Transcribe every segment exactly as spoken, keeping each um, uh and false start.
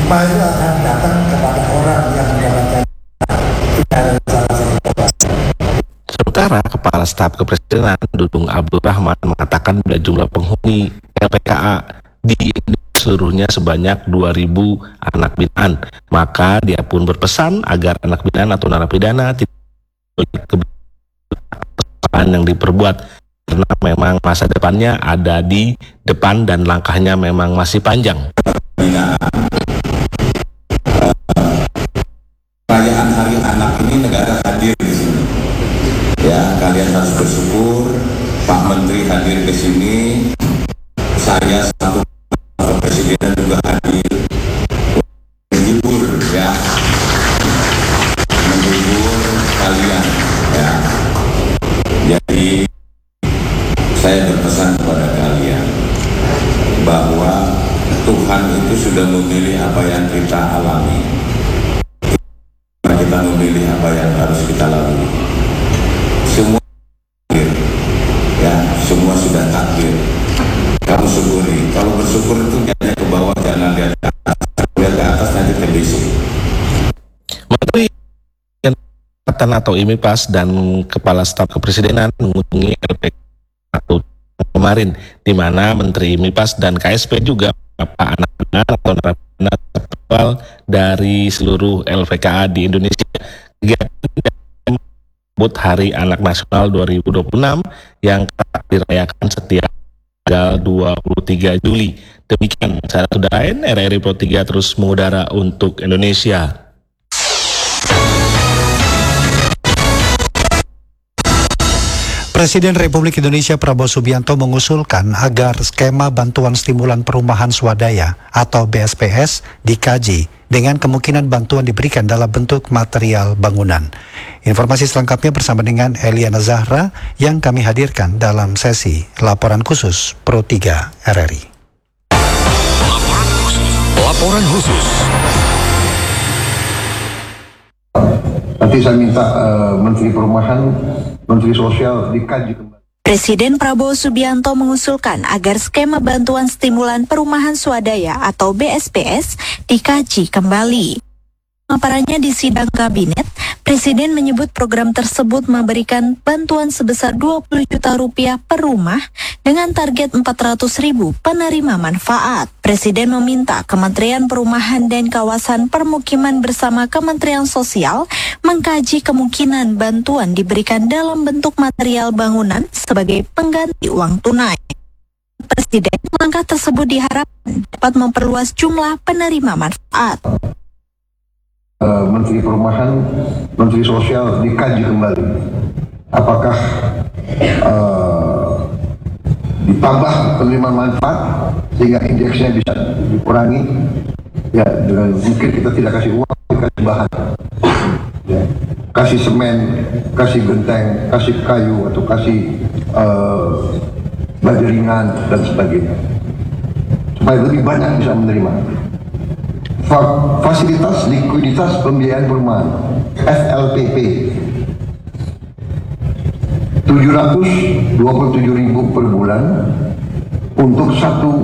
Gempa itu akan datang kepada orang yang mendapatkan Sementara Kepala Staf Kepresidenan Dudung Abdul Rahman mengatakan bila jumlah penghuni L P K A di Indonesia seluruhnya sebanyak dua ribu anak binaan, maka dia pun berpesan agar anak binaan atau narapidana tidak kebiasaan yang diperbuat karena memang masa depannya ada di depan dan langkahnya memang masih panjang. Perayaan Hari Anak ini negara hadir di sini. Ya, kalian harus bersyukur. Pak Menteri hadir ke sini. Saya selaku Presiden juga hadir. Menghibur, ya, menghibur kalian. Ya, jadi saya berpesan kepada kalian bahwa Tuhan itu sudah memilih apa yang kita alami. Kita memilih apa yang harus kita lalui. Semua takdir, ya, semua sudah takdir. Kamu syukuri. Kalau bersyukur itu jangan ke bawah, jangan lihat ke atas. Lihat ke atas nanti terbisik. Menteri Kesehatan atau I M I P A S dan Kepala Staf Kepresidenan mengunjungi L P K A atau kemarin, di mana Menteri I M I P A S dan K S P juga anak-anak atau narapidana terpal dari seluruh L P K A di Indonesia. Kegiatan menyambut Hari Anak Nasional dua ribu dua puluh enam yang dirayakan setiap tanggal dua puluh tiga Juli. Demikian saya Sudain, R R I Pro tiga terus mengudara untuk Indonesia. Presiden Republik Indonesia Prabowo Subianto mengusulkan agar skema bantuan stimulan perumahan swadaya atau B S P S dikaji dengan kemungkinan bantuan diberikan dalam bentuk material bangunan. Informasi selengkapnya bersama dengan Eliana Zahra yang kami hadirkan dalam sesi Laporan Khusus Pro tiga R R I. Laporan khusus. Laporan khusus. Nanti saya minta uh, Menteri Perumahan, Menteri Sosial dikaji kembali. Presiden Prabowo Subianto mengusulkan agar skema bantuan stimulan perumahan swadaya atau B S P S dikaji kembali. Pemaparannya di sidang kabinet, Presiden menyebut program tersebut memberikan bantuan sebesar dua puluh juta rupiah per rumah dengan target empat ratus ribu penerima manfaat. Presiden meminta Kementerian Perumahan dan Kawasan Permukiman bersama Kementerian Sosial mengkaji kemungkinan bantuan diberikan dalam bentuk material bangunan sebagai pengganti uang tunai. Presiden, langkah tersebut diharapkan dapat memperluas jumlah penerima manfaat. Uh, Menteri Perumahan, Menteri Sosial dikaji kembali. Apakah uh, ditambah penerima manfaat sehingga indeksnya bisa dikurangi? Ya, dengan mungkin kita tidak kasih uang, kita kasih bahan. Ya, kasih semen, kasih genteng, kasih kayu atau kasih uh, baja ringan dan sebagainya, supaya lebih banyak bisa menerima. Fasilitas likuiditas pembiayaan perumahan F L P P tujuh ratus dua puluh tujuh ribu per bulan untuk satu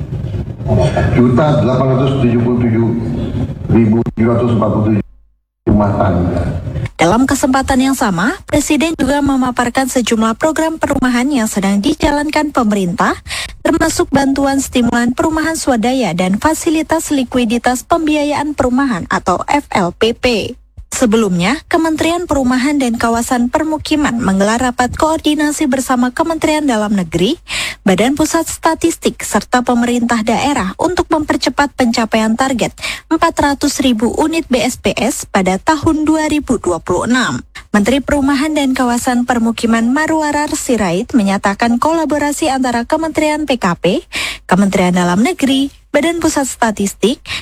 juta delapan ratus tujuh puluh tujuh ribu tujuh ratus empat puluh tujuh rumah tangga. Dalam kesempatan yang sama, Presiden juga memaparkan sejumlah program perumahan yang sedang dijalankan pemerintah, termasuk bantuan stimulan perumahan swadaya dan fasilitas likuiditas pembiayaan perumahan atau F L P P. Sebelumnya, Kementerian Perumahan dan Kawasan Permukiman menggelar rapat koordinasi bersama Kementerian Dalam Negeri, Badan Pusat Statistik, serta pemerintah daerah untuk mempercepat pencapaian target empat ratus ribu unit B S P S pada tahun dua ribu dua puluh enam. Menteri Perumahan dan Kawasan Permukiman Marwarar Sirait menyatakan kolaborasi antara Kementerian P K P, Kementerian Dalam Negeri, Badan Pusat Statistik,